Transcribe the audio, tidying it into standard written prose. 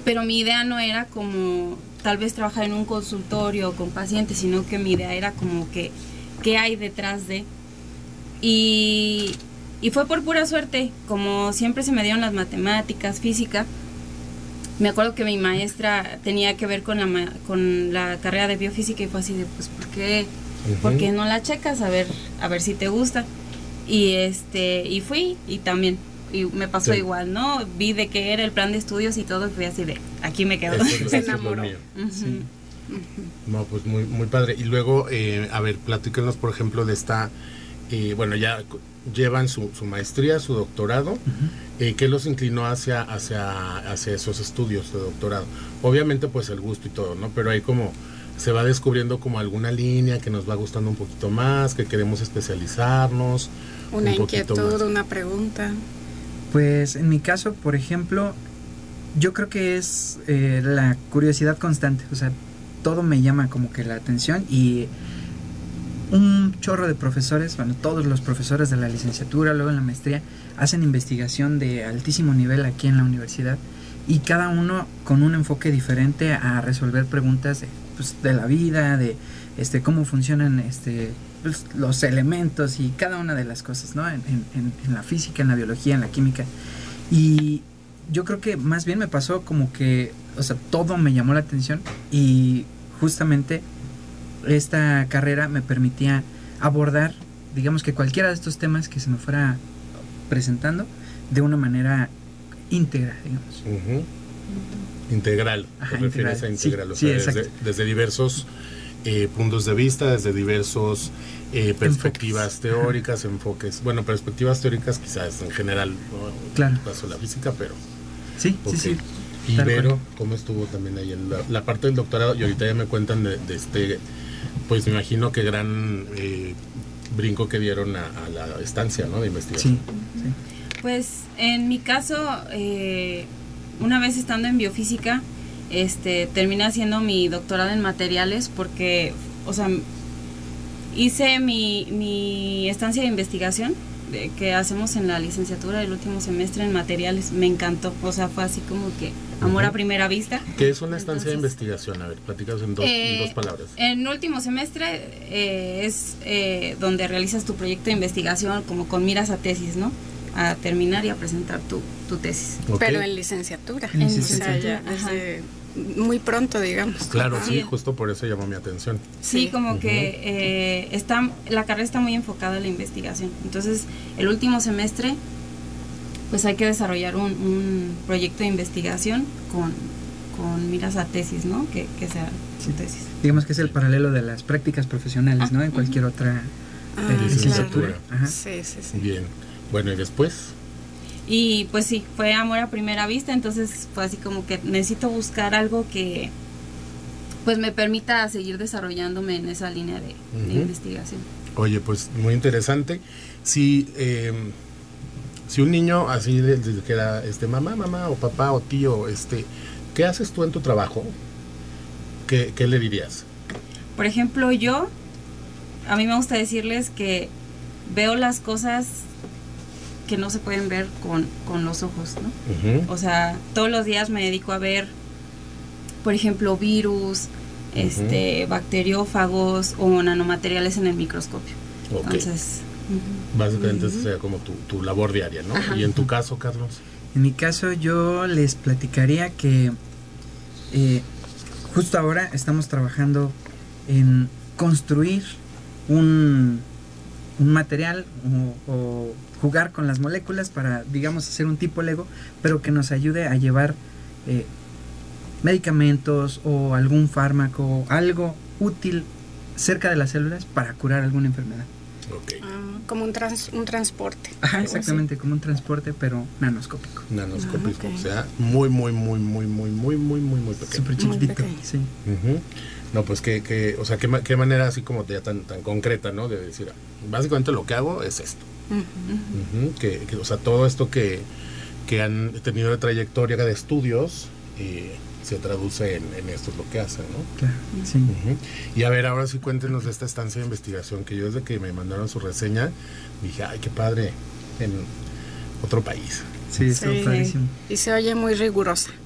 pero mi idea no era como tal vez trabajar en un consultorio con pacientes, sino que mi idea era como que qué hay detrás de. Y fue por pura suerte, como siempre se me dieron las matemáticas, física. Me acuerdo que mi maestra tenía que ver con la carrera de biofísica y fue así de, pues, ¿por qué no la checas? A ver si te gusta. Y fui y también, y me pasó igual, ¿no? Vi de qué era el plan de estudios y todo, y fui así de, aquí me quedo. Se enamoró. Sí. No, pues muy, muy padre. Y luego, a ver, platíquenos, por ejemplo, de esta, bueno, ya llevan su maestría, su doctorado. ¿Qué los inclinó hacia esos estudios de doctorado? Obviamente, pues el gusto y todo, ¿no? Pero ahí como se va descubriendo como alguna línea que nos va gustando un poquito más, que queremos especializarnos. Una inquietud, una pregunta. Pues en mi caso, por ejemplo, yo creo que es la curiosidad constante. O sea, todo me llama como que la atención y un chorro de profesores, bueno, todos los profesores de la licenciatura, luego en la maestría, hacen investigación de altísimo nivel aquí en la universidad y cada uno con un enfoque diferente a resolver preguntas de la vida, de cómo funcionan pues, los elementos y cada una de las cosas, ¿no? En la física, en la biología, en la química. Y yo creo que más bien me pasó como que, o sea, todo me llamó la atención y justamente esta carrera me permitía abordar, digamos que cualquiera de estos temas que se me fuera presentando de una manera íntegra, digamos. Integral, Ajá, te refieres a integral, sí, o sea, desde diversos puntos de vista, desde diversos perspectivas teóricas, enfoques, bueno, perspectivas teóricas quizás en general, ¿no? Claro. En el caso de la física, pero sí. Y Vero, ¿cómo estuvo también ahí en la parte del doctorado? Y ahorita ya me cuentan de pues me imagino que gran brinco que dieron a la estancia, ¿no? De investigación. Sí. Pues en mi caso, una vez estando en biofísica, terminé haciendo mi doctorado en materiales porque, o sea, hice mi estancia de investigación que hacemos en la licenciatura el último semestre en materiales. Me encantó, o sea, fue así como que amor a primera vista. ¿Qué es una estancia de investigación? A ver, platícanos en dos palabras. En último semestre es donde realizas tu proyecto de investigación como con miras a tesis, ¿no? A terminar y a presentar tu tesis. Okay. Pero en licenciatura. En licenciatura. O sea, ya desde muy pronto, digamos. Claro, sí, justo por eso llamó mi atención. Sí, como que la carrera está muy enfocada en la investigación. Entonces, el último semestre, pues hay que desarrollar un proyecto de investigación con miras a tesis, ¿no? Que sea su tesis. Digamos que es el paralelo de las prácticas profesionales, ¿no? En cualquier otra licenciatura. Claro. Sí. Bien. Bueno, ¿y después? Y pues sí, fue amor a primera vista, entonces fue así como que necesito buscar algo que pues me permita seguir desarrollándome en esa línea de investigación. Oye, pues muy interesante. Si un niño así desde que era mamá o papá o tío, ¿qué haces tú en tu trabajo? ¿Qué le dirías? Por ejemplo, a mí me gusta decirles que veo las cosas que no se pueden ver con los ojos, ¿no? O sea, todos los días me dedico a ver, por ejemplo, virus, bacteriófagos o nanomateriales en el microscopio. Okay. Entonces, básicamente esa sería como tu labor diaria, ¿no? Ajá. Y en tu caso, Carlos. En mi caso, yo les platicaría que justo ahora estamos trabajando en construir un material o jugar con las moléculas para, digamos, hacer un tipo Lego, pero que nos ayude a llevar medicamentos o algún fármaco, algo útil cerca de las células para curar alguna enfermedad. Okay. Como un transporte. Ajá, exactamente, como un transporte, pero nanoscópico. Nanoscópico, Okay. O sea, muy pequeño. Súper chiquitito, pequeño. sí. No, pues o sea, qué manera así como ya tan concreta, ¿no? De decir, básicamente lo que hago es esto. Que, o sea, todo esto que han tenido de trayectoria de estudios se traduce en esto es lo que hacen, ¿no? Claro, sí. Y a ver, ahora sí cuéntenos de esta estancia de investigación, que yo desde que me mandaron su reseña dije, ay, qué padre, en otro país. Sí, está padrísimo. Y se oye muy rigurosa.